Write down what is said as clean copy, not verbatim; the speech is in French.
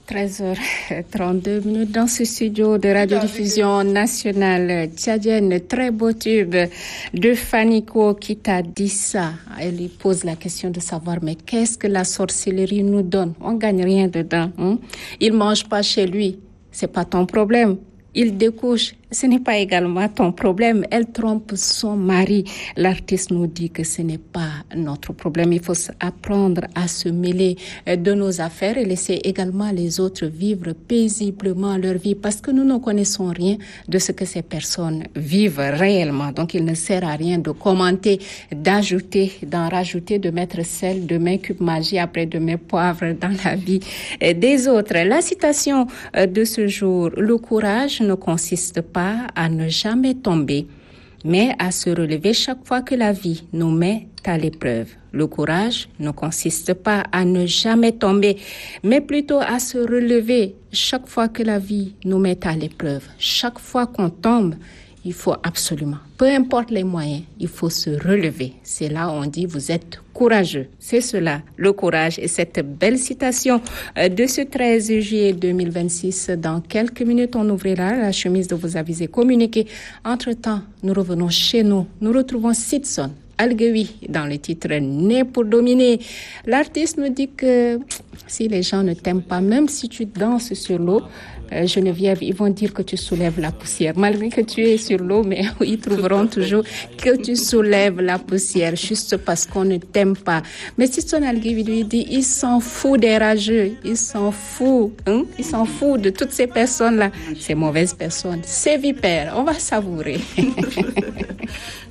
13h32 dans ce studio de radiodiffusion nationale tchadienne. Très beau tube de Fanico qui t'a dit ça. Elle lui pose la question de savoir, mais qu'est-ce que la sorcellerie nous donne? On gagne rien dedans. Il mange pas chez lui, c'est pas ton problème. Il découche, ce n'est pas également ton problème. Elle trompe son mari. L'artiste nous dit que ce n'est pas notre problème. Il faut apprendre à se mêler de nos affaires et laisser également les autres vivre paisiblement leur vie parce que nous ne connaissons rien de ce que ces personnes vivent réellement. Donc, il ne sert à rien de commenter, d'ajouter, d'en rajouter, de mettre sel, demain cube magie, après demain poivre dans la vie des autres. La citation de ce jour, le courage ne consiste pas à ne jamais tomber, mais à se relever chaque fois que la vie nous met à l'épreuve. Le courage ne consiste pas à ne jamais tomber, mais plutôt à se relever chaque fois que la vie nous met à l'épreuve. Chaque fois qu'on tombe, il faut absolument, peu importe les moyens, il faut se relever. C'est là où on dit vous êtes courageux. C'est cela, le courage. Et cette belle citation de ce 13 juillet 2026. Dans quelques minutes, on ouvrira la chemise de vos avis et communiqués. Entre-temps, nous revenons chez nous. Nous retrouvons Sidson Alguewi dans le titre Né pour dominer. L'artiste nous dit que si les gens ne t'aiment pas, même si tu danses sur l'eau, Geneviève, ils vont dire que tu soulèves la poussière. Malgré que tu es sur l'eau, mais ils trouveront toujours que tu soulèves la poussière juste parce qu'on ne t'aime pas. Mais Sidson Alguewi lui dit, il s'en fout des rageux, il s'en fout, il s'en fout de toutes ces personnes-là, ces mauvaises personnes, ces vipères. On va savourer.